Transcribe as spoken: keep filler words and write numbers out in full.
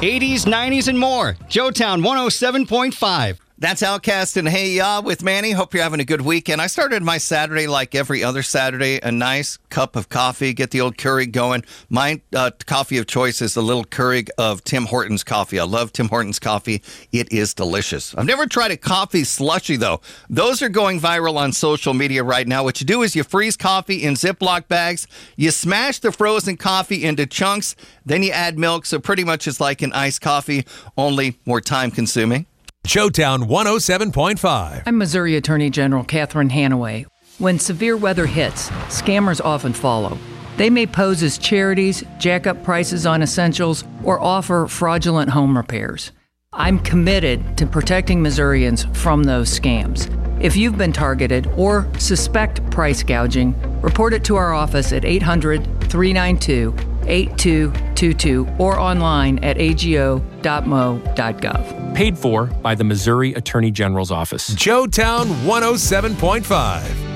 eighties, nineties, and more. Joetown one oh seven point five. That's Outcast and Hey Ya with Manny. Hope you're having a good weekend. I started my Saturday like every other Saturday. A nice cup of coffee, get the old Keurig going. My uh, coffee of choice is the little Keurig of Tim Hortons coffee. I love Tim Hortons coffee. It is delicious. I've never tried a coffee slushy, though. Those are going viral on social media right now. What you do is you freeze coffee in Ziploc bags. You smash the frozen coffee into chunks. Then you add milk. So pretty much it's like an iced coffee, only more time-consuming. Joetown one oh seven point five. I'm Missouri Attorney General Catherine Hanaway. When severe weather hits, scammers often follow. They may pose as charities, jack up prices on essentials, or offer fraudulent home repairs. I'm committed to protecting Missourians from those scams. If you've been targeted or suspect price gouging, report it to our office at eight hundred, three nine two, eight two two two or online at a g o dot m o dot gov. Paid for by the Missouri Attorney General's office. Joetown one oh seven point five.